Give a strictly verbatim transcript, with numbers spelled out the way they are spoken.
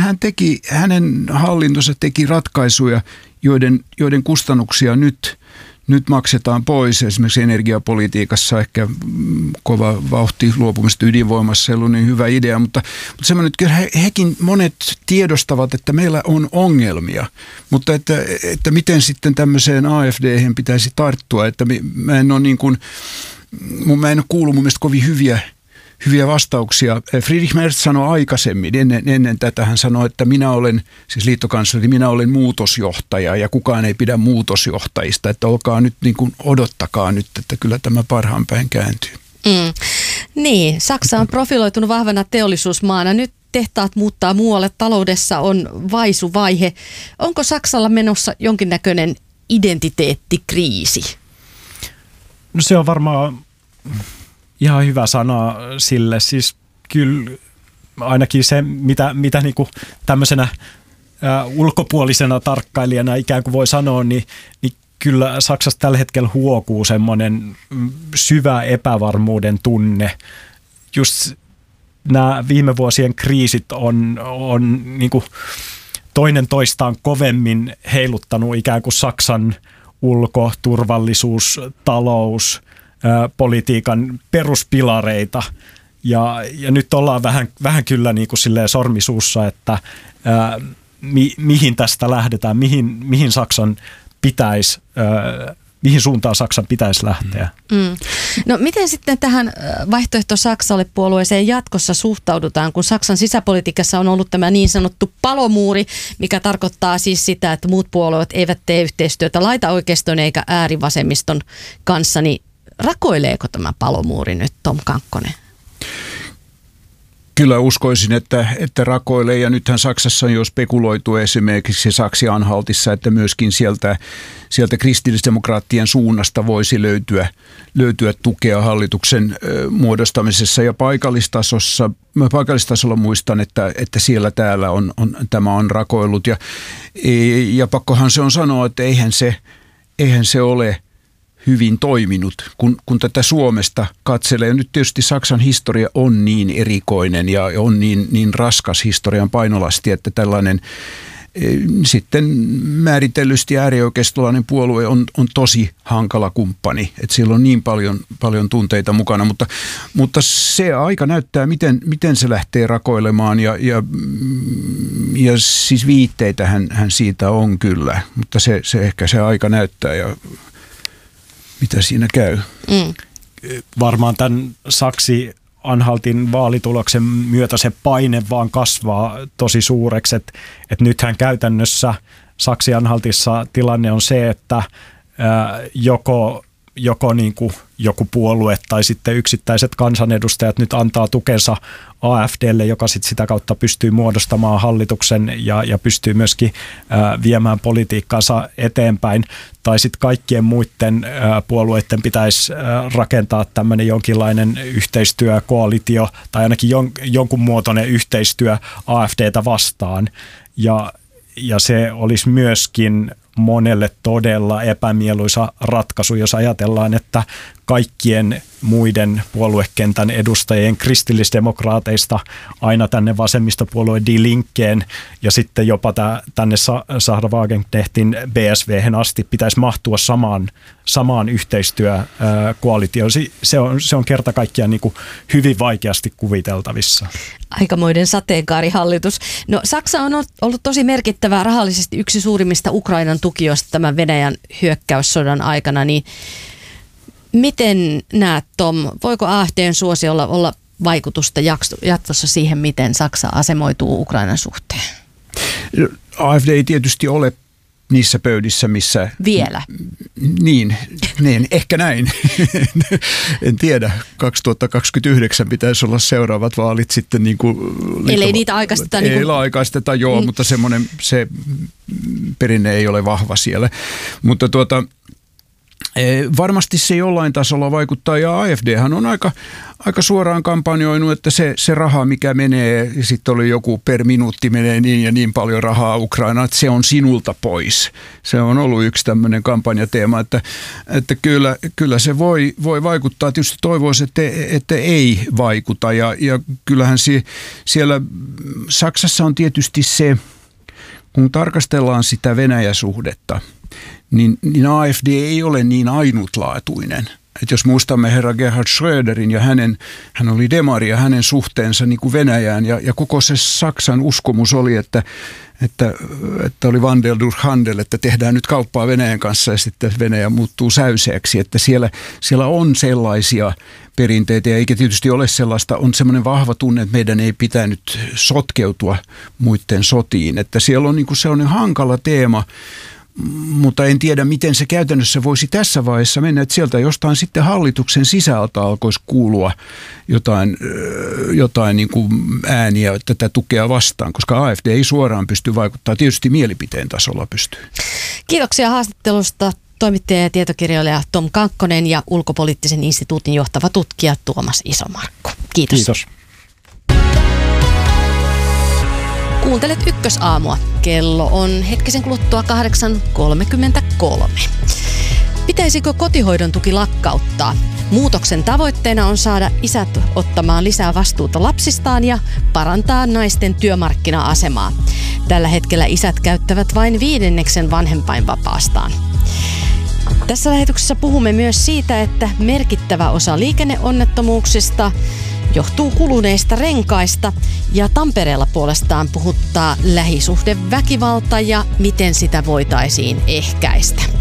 hän teki, hänen hallintonsa teki ratkaisuja, joiden, joiden kustannuksia nyt, nyt maksetaan pois. Esimerkiksi energiapolitiikassa ehkä kova vauhti luopumista ydinvoimassa ei ollut niin hyvä idea, mutta, mutta semmoinen, että kyllä he, hekin monet tiedostavat, että meillä on ongelmia, mutta että, että miten sitten tämmöiseen A F D:hen pitäisi tarttua, että mä en ole niin kuin, mä en ole kuullut mun mielestä kovin hyviä Hyviä vastauksia. Friedrich Merz sanoi aikaisemmin, ennen, ennen tätä hän sanoi, että minä olen, siis liittokansleri, minä olen muutosjohtaja ja kukaan ei pidä muutosjohtajista, että olkaa nyt niin kuin odottakaa nyt, että kyllä tämä parhaan päin kääntyy. Mm. Niin, Saksa on profiloitunut vahvana teollisuusmaana. Nyt tehtaat muuttaa muualle, taloudessa on vaisuvaihe. Onko Saksalla menossa jonkinnäköinen identiteettikriisi? No se on varmaan ihan hyvä sana sille. Siis kyllä ainakin se, mitä, mitä niin kuin tämmöisenä ää, ulkopuolisena tarkkailijana ikään kuin voi sanoa, niin, niin kyllä Saksassa tällä hetkellä huokuu semmoinen syvä epävarmuuden tunne. Just nämä viime vuosien kriisit on, on niin kuin toinen toistaan kovemmin heiluttanut ikään kuin Saksan ulko-, turvallisuus-, talous- politiikan peruspilareita ja, ja nyt ollaan vähän, vähän kyllä niin kuin silleen sormisuussa, että ää, mi, mihin tästä lähdetään, mihin, mihin Saksan pitäisi, ää, mihin suuntaan Saksan pitäisi lähteä. Mm. No miten sitten tähän vaihtoehto Saksalle puolueeseen jatkossa suhtaudutaan, kun Saksan sisäpolitiikassa on ollut tämä niin sanottu palomuuri, mikä tarkoittaa siis sitä, että muut puolueet eivät tee yhteistyötä laitaoikeiston eikä äärivasemmiston kanssa, niin rakoileeko tämä palomuuri nyt, Tom Kankkonen? Kyllä uskoisin, että, että rakoilee, ja nythän Saksassa on jo spekuloitu esimerkiksi Saksi-Anhaltissa, että myöskin sieltä, sieltä kristillisdemokraattien suunnasta voisi löytyä, löytyä tukea hallituksen ö, muodostamisessa, ja paikallistasossa, paikallistasolla muistan, että, että siellä täällä on, on, tämä on rakoillut, ja, ja pakkohan se on sanoa, että eihän se, eihän se ole hyvin toiminut, kun, kun tätä Suomesta katselee. Nyt tietysti Saksan historia on niin erikoinen ja on niin, niin raskas historian painolasti, että tällainen e, sitten määritellysti äärioikeistolainen puolue on, on tosi hankala kumppani. Että siellä on niin paljon, paljon tunteita mukana, mutta, mutta se aika näyttää, miten, miten se lähtee rakoilemaan ja, ja, ja siis viitteitähän hän siitä on kyllä, mutta se, se ehkä se aika näyttää ja mitä siinä käy? Mm. Varmaan tämän Saksi-Anhaltin vaalituloksen myötä se paine vaan kasvaa tosi suureksi, että, että nythän käytännössä Saksi-Anhaltissa tilanne on se, että ää, joko, joko niin kuin joku puolue tai sitten yksittäiset kansanedustajat nyt antaa tukensa A F D:lle, joka sit sitä kautta pystyy muodostamaan hallituksen ja, ja pystyy myöskin ää, viemään politiikkaansa eteenpäin. Tai sitten kaikkien muiden ää, puolueiden pitäisi ää, rakentaa tämmöinen jonkinlainen yhteistyökoalitio tai ainakin jon, jonkun muotoinen yhteistyö A F D:tä vastaan. Ja, ja se olisi myöskin monelle todella epämieluisa ratkaisu, jos ajatellaan, että kaikkien muiden puoluekentän edustajien kristillisdemokraateista aina tänne vasemmistopuolueen Die Linkkeen ja sitten jopa tänne Sahra Wagenknechtin B S V:hen asti pitäisi mahtua samaan, samaan yhteistyökoalitioon. Se on, se on kerta kaikkiaan niin kuin hyvin vaikeasti kuviteltavissa. Aikamoinen sateenkaarihallitus. No, Saksa on ollut tosi merkittävää rahallisesti yksi suurimmista Ukrainan tukijoista tämän Venäjän hyökkäyssodan aikana, niin miten näet, Tom, voiko A F D:n suosiolla olla vaikutusta jatkossa siihen, miten Saksa asemoituu Ukrainan suhteen? A F D ei tietysti ole niissä pöydissä, missä... Vielä. Niin, niin ehkä näin. En tiedä. kaksituhattakaksikymmentäyhdeksän pitäisi olla seuraavat vaalit sitten niin kuin... Eli niitä aikaisteta. Niin kuin... Ei aikaisteta, joo, mm. mutta semmoinen, se perinne ei ole vahva siellä. Mutta tuota... Varmasti se jollain tasolla vaikuttaa, ja A F D:hän on aika, aika suoraan kampanjoinut, että se, se raha, mikä menee, sitten oli joku per minuutti menee niin ja niin paljon rahaa Ukrainaan, että se on sinulta pois. Se on ollut yksi tämmöinen kampanjateema, että, että kyllä, kyllä se voi, voi vaikuttaa. Tietysti toivoisi, että, että ei vaikuta, ja, ja kyllähän sie, siellä Saksassa on tietysti se, kun tarkastellaan sitä Venäjä-suhdetta, Niin, niin A F D ei ole niin ainutlaatuinen. Et jos muistamme herra Gerhard Schröderin ja hänen, hän oli demari ja hänen suhteensa niin kuin Venäjään ja, ja koko se Saksan uskomus oli, että, että, että oli Wandel durch Handel, että tehdään nyt kauppaa Venäjän kanssa ja sitten Venäjä muuttuu säyseeksi. Että siellä, siellä on sellaisia perinteitä ja eikä tietysti ole sellaista, on semmoinen vahva tunne, että meidän ei pitänyt sotkeutua muiden sotiin. Että siellä on niin kuin sellainen hankala teema. Mutta en tiedä, miten se käytännössä voisi tässä vaiheessa mennä, että sieltä jostain sitten hallituksen sisältä alkoisi kuulua jotain, jotain niin kuin ääniä tätä tukea vastaan, koska A F D ei suoraan pysty vaikuttamaan, tietysti mielipiteen tasolla pystyy. Kiitoksia haastattelusta toimittaja ja tietokirjailija Tom Kankkonen ja ulkopoliittisen instituutin johtava tutkija Tuomas Isomarkku. Kiitos. Kiitos. Kuuntelet Ykkösaamua. Kello on hetkisen kuluttua kahdeksan kolmekymmentäkolme. Pitäisikö kotihoidon tuki lakkauttaa? Muutoksen tavoitteena on saada isät ottamaan lisää vastuuta lapsistaan ja parantaa naisten työmarkkina-asemaa. Tällä hetkellä isät käyttävät vain viidenneksen vanhempainvapaastaan. Tässä lähetyksessä puhumme myös siitä, että merkittävä osa liikenneonnettomuuksista johtuu kuluneista renkaista ja Tampereella puolestaan puhuttaa lähisuhdeväkivalta ja miten sitä voitaisiin ehkäistä.